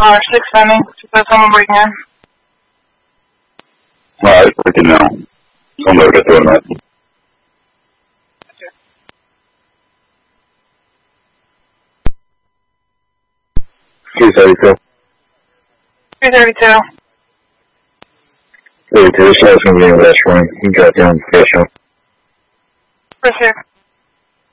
6 Sunny. She said someone breaking in. Alright, freaking now. I'm gonna get doing that. 232. 232. 32, so it's gonna be in the restaurant. You got down the station. For sure.